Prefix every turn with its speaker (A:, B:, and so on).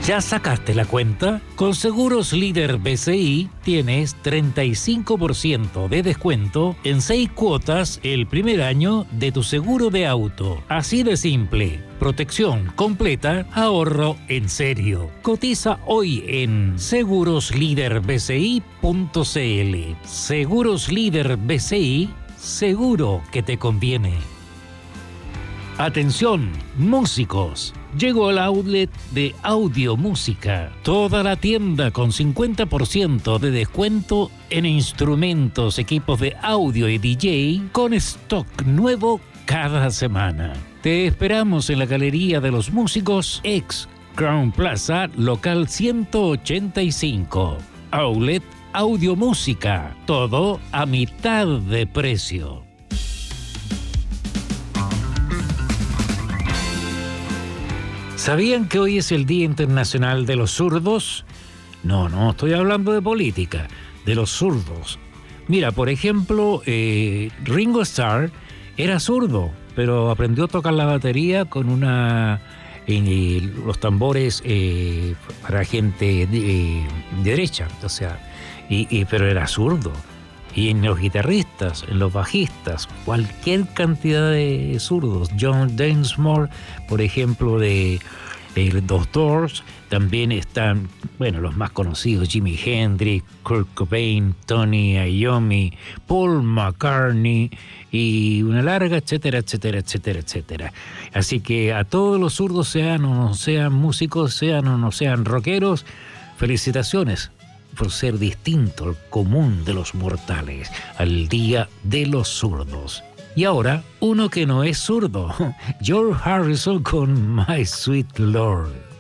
A: ¿Ya sacaste la cuenta? Con Seguros Líder BCI tienes 35% de descuento en 6 cuotas el primer año de tu seguro de auto. Así de simple. Protección completa, ahorro en serio. Cotiza hoy en segurosliderbci.cl. Seguros Líder BCI, seguro que te conviene. Atención, músicos. Llegó al outlet de Audio Música. Toda la tienda con 50% de descuento en instrumentos, equipos de audio y DJ con stock nuevo cada semana. Te esperamos en la Galería de los Músicos, ex Crown Plaza, local 185. Outlet Audio Música. Todo a mitad de precio. ¿Sabían que hoy es el Día Internacional de los Zurdos? No estoy hablando de política, de los zurdos. Mira, por ejemplo, Ringo Starr era zurdo, pero aprendió a tocar la batería con los tambores para gente derecha, o sea, pero era zurdo. Y en los guitarristas, en los bajistas, cualquier cantidad de zurdos. John Densmore, por ejemplo, de los Doors, también están, bueno, los más conocidos, Jimi Hendrix, Kurt Cobain, Tony Iommi, Paul McCartney y una larga, etcétera, etcétera, etcétera, etcétera. Así que a todos los zurdos, sean o no sean músicos, sean o no sean rockeros, felicitaciones por ser distinto al común de los mortales, al Día de los Zurdos. Y ahora, uno que no es zurdo, George Harrison con My Sweet Lord.